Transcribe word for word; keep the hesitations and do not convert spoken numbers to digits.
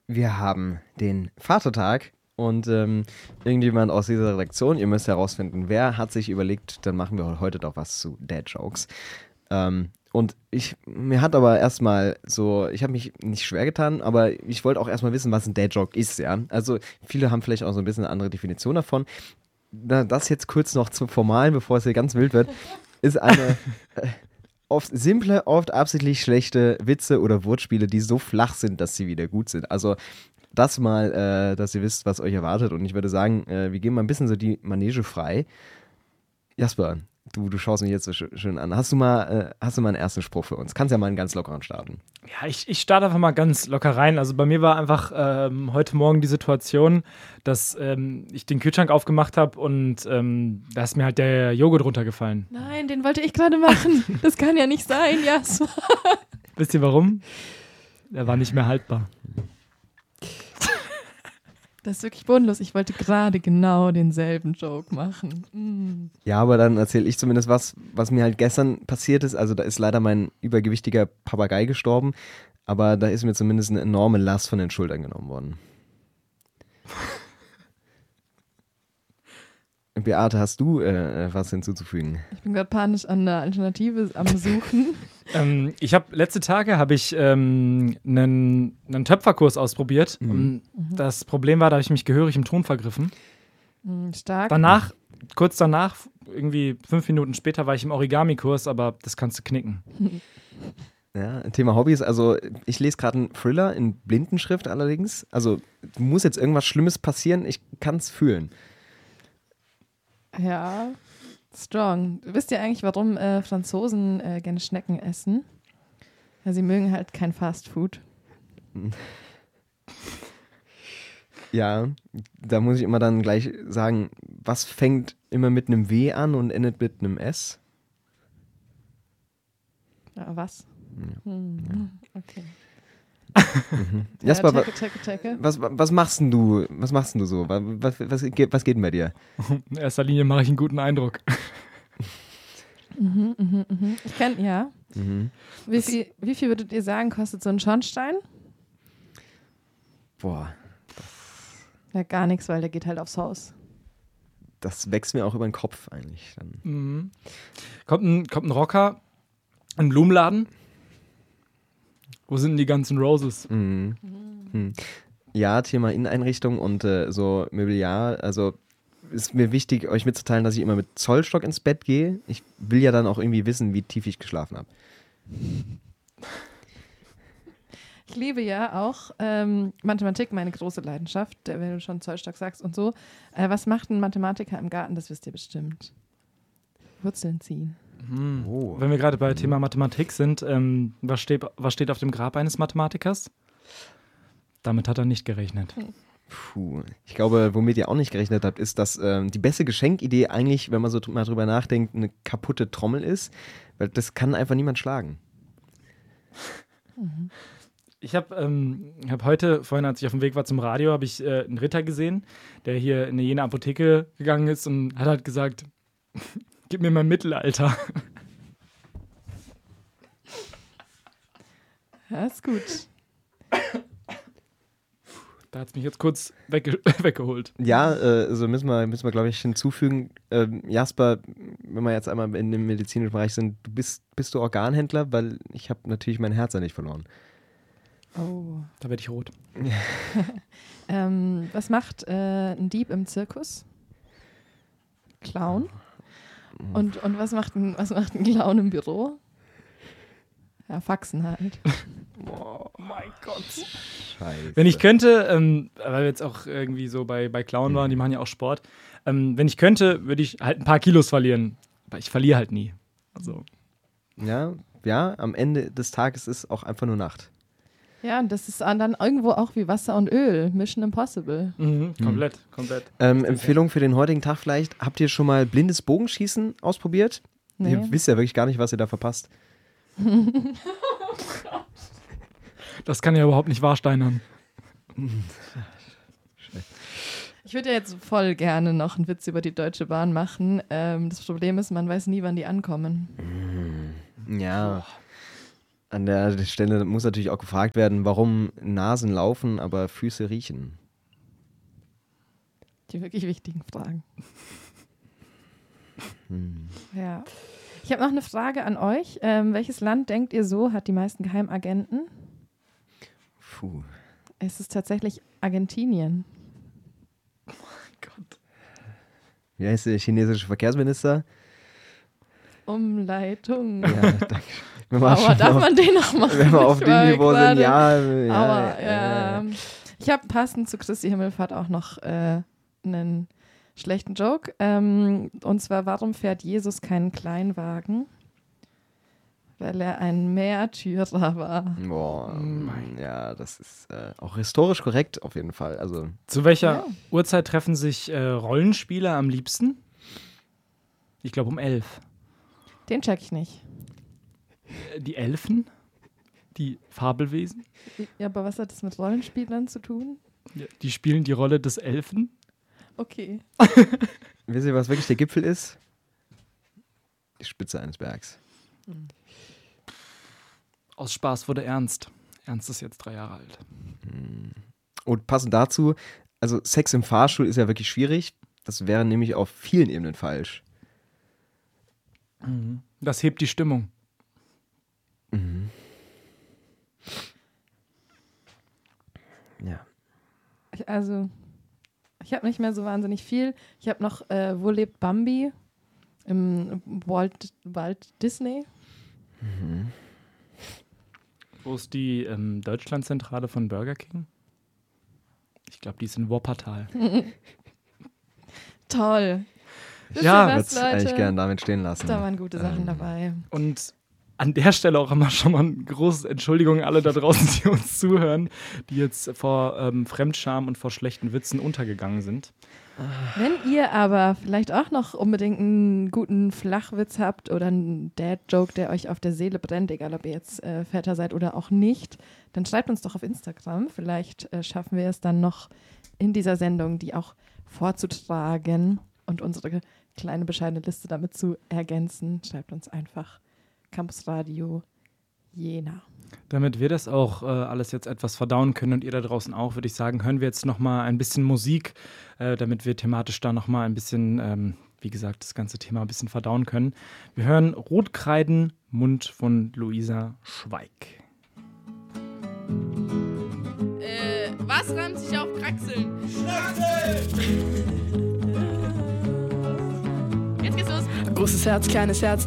Wir haben den Vatertag und ähm, irgendjemand aus dieser Redaktion, ihr müsst herausfinden, wer hat sich überlegt, dann machen wir heute doch was zu Dad-Jokes. Ähm, und ich, mir hat aber erstmal so, ich habe mich nicht schwer getan, aber ich wollte auch erstmal wissen, was ein Dad-Joke ist, ja. Also viele haben vielleicht auch so ein bisschen eine andere Definition davon. Na, das jetzt kurz noch zum Formalen, bevor es hier ganz wild wird, ist eine äh, oft simple, oft absichtlich schlechte Witze oder Wortspiele, die so flach sind, dass sie wieder gut sind. Also das mal, äh, dass ihr wisst, was euch erwartet. Und ich würde sagen, äh, wir geben mal ein bisschen so die Manege frei. Jasper, du, du schaust mich jetzt so sch- schön an. Hast du mal, äh, hast du mal einen ersten Spruch für uns? Kannst ja mal einen ganz lockeren starten. Ja, ich, ich starte einfach mal ganz locker rein. Also bei mir war einfach ähm, heute Morgen die Situation, dass ähm, ich den Kühlschrank aufgemacht habe und ähm, da ist mir halt der Joghurt runtergefallen. Nein, den wollte ich gerade machen. Das kann ja nicht sein, Jasper. Wisst ihr warum? Er war nicht mehr haltbar. Das ist wirklich bodenlos. Ich wollte gerade genau denselben Joke machen. Mm. Ja, aber dann erzähle ich zumindest was, was mir halt gestern passiert ist. Also da ist leider mein übergewichtiger Papagei gestorben, aber da ist mir zumindest eine enorme Last von den Schultern genommen worden. Beate, hast du äh, was hinzuzufügen? Ich bin gerade panisch an der Alternative am Suchen. Ähm, ich habe letzte Tage habe ich ähm, einen, einen Töpferkurs ausprobiert. Mhm. Und das Problem war, da habe ich mich gehörig im Ton vergriffen. Mm, Stark. Danach, kurz danach, irgendwie fünf Minuten später, war ich im Origami-Kurs, aber das kannst du knicken. Ja, Thema Hobbys, also ich lese gerade einen Thriller in Blindenschrift allerdings. Also muss jetzt irgendwas Schlimmes passieren, ich kann es fühlen. Ja, strong. Wisst ihr eigentlich, warum äh, Franzosen äh, gerne Schnecken essen? Ja, sie mögen halt kein Fast Food. Ja, da muss ich immer dann gleich sagen, was fängt immer mit einem W an und endet mit einem S? Ja, was? Ja. Hm. Okay. Mhm. Ja, Jasper, wa- checke, checke, checke. was, was machst denn du? Was machst denn du so? Was, was, was, geht, was geht denn bei dir? In erster Linie mache ich einen guten Eindruck. Mhm, mhm, mhm. Ich kenn, ja. Mhm. Wie viel, wie viel würdet ihr sagen, kostet so ein Schornstein? Boah, Ja, gar nichts, weil der geht halt aufs Haus. das wächst mir auch über den Kopf eigentlich. Dann. Mhm. Kommt, ein, kommt ein Rocker in einen Blumenladen. Wo sind denn die ganzen Roses? Mhm. Mhm. Ja, Thema Inneneinrichtung und äh, so Mobiliar. Also ist mir wichtig, euch mitzuteilen, dass ich immer mit Zollstock ins Bett gehe. Ich will ja dann auch irgendwie wissen, wie tief ich geschlafen habe. Ich liebe ja auch ähm, Mathematik, meine große Leidenschaft, äh, wenn du schon Zollstock sagst und so. Äh, was macht ein Mathematiker im Garten? Das wisst ihr bestimmt. Wurzeln ziehen. Mhm. Oh. Wenn wir gerade bei Thema Mathematik sind, ähm, was, steht, was steht auf dem Grab eines Mathematikers? Damit hat er nicht gerechnet. Puh. Ich glaube, womit ihr auch nicht gerechnet habt, ist, dass ähm, die beste Geschenkidee eigentlich, wenn man so dr- mal drüber nachdenkt, eine kaputte Trommel ist. Weil das kann einfach niemand schlagen. Mhm. Ich habe ähm, hab heute, vorhin als ich auf dem Weg war zum Radio, habe ich äh, einen Ritter gesehen, der hier in jene Apotheke gegangen ist und hat halt gesagt, gib mir mein Mittelalter. Ja, ist gut. Da hat es mich jetzt kurz wegge weggeholt. Ja, äh, also müssen wir, müssen wir glaube ich, hinzufügen. Ähm, Jasper, wenn wir jetzt einmal in dem medizinischen Bereich sind, du bist, bist du Organhändler? Weil ich habe natürlich mein Herz ja nicht verloren. Oh. Da werde ich rot. Ähm, was macht äh, ein Dieb im Zirkus? Clown. Und, und was, macht ein, was macht ein Clown im Büro? Ja, Faxen halt. Oh mein Gott. Scheiße. Wenn ich könnte, ähm, weil wir jetzt auch irgendwie so bei, bei Clown waren, die machen ja auch Sport. Ähm, wenn ich könnte, würde ich halt ein paar Kilos verlieren. Aber ich verliere halt nie. Also. Ja, ja, am Ende des Tages ist auch einfach nur Nacht. Ja, und das ist dann irgendwo auch wie Wasser und Öl. Mission Impossible. Mhm, komplett, komplett. Ähm, Empfehlung für den heutigen Tag vielleicht. Habt ihr schon mal blindes Bogenschießen ausprobiert? Nee. Ihr wisst ja wirklich gar nicht, was ihr da verpasst. Das kann ja überhaupt nicht wahrsteinern. Ich würde ja jetzt voll gerne noch einen Witz über die Deutsche Bahn machen. Ähm, das Problem ist, man weiß nie, wann die ankommen. Ja. An der Stelle muss natürlich auch gefragt werden, warum Nasen laufen, aber Füße riechen. Die wirklich wichtigen Fragen. Hm. Ja. Ich habe noch eine Frage an euch. Ähm, welches Land, denkt ihr so, hat die meisten Geheimagenten? Puh. Es ist tatsächlich Argentinien. Oh mein Gott. Wie heißt der chinesische Verkehrsminister? Umleitung. Ja, danke. Wenn wir Aber schon darf auf, man den noch machen? wenn wir auf Ich dem war Niveau gerade- sind, ja. ja, Aber ja, ja. Ich habe passend zu Christi Himmelfahrt auch noch äh, einen schlechten Joke. Ähm, und zwar, warum fährt Jesus keinen Kleinwagen? Weil er ein Märtyrer war. Boah, Mein ja, das ist äh, auch historisch korrekt auf jeden Fall. Also, Zu welcher Ja. Uhrzeit treffen sich äh, Rollenspieler am liebsten? Ich glaube um elf. Den check ich nicht. Äh, Die Elfen? Die Fabelwesen? Ja, aber was hat das mit Rollenspielern zu tun? Ja, die spielen die Rolle des Elfen. Okay. wisst ihr, was wirklich der Gipfel ist? Die Spitze eines Bergs. Aus Spaß wurde Ernst. Ernst ist jetzt drei Jahre alt. Und passend dazu, also Sex im Fahrstuhl ist ja wirklich schwierig. Das wäre nämlich auf vielen Ebenen falsch. Das hebt die Stimmung. Ja. Ich, also, ich habe nicht mehr so wahnsinnig viel. Ich habe noch äh, Wo lebt Bambi? Im Walt, Walt Disney. Wo ist die ähm, Deutschlandzentrale von Burger King? Ich glaube, die ist in Wuppertal. Toll. Wisst Ja, ihr Ich was, würde es eigentlich Leute? gern damit stehen lassen. Da waren gute Sachen Ähm, dabei. Und an der Stelle auch immer schon mal eine große Entschuldigung an alle da draußen, die uns zuhören, die jetzt vor ähm, Fremdscham und vor schlechten Witzen untergegangen sind. Wenn ihr aber vielleicht auch noch unbedingt einen guten Flachwitz habt oder einen Dad-Joke, der euch auf der Seele brennt, egal ob ihr jetzt äh, Väter seid oder auch nicht, dann schreibt uns doch auf Instagram. Vielleicht äh, schaffen wir es dann noch in dieser Sendung, die auch vorzutragen und unsere kleine bescheidene Liste damit zu ergänzen. Schreibt uns einfach Campusradio Jena. Damit wir das auch äh, alles jetzt etwas verdauen können und ihr da draußen auch, würde ich sagen, hören wir jetzt noch mal ein bisschen Musik, äh, damit wir thematisch da noch mal ein bisschen, ähm, wie gesagt, das ganze Thema ein bisschen verdauen können. Wir hören Rotkreiden, Mund von Luisa Schweig. Äh, was reimt sich auf Kraxeln? Jetzt geht's los. Großes Herz, kleines Herz,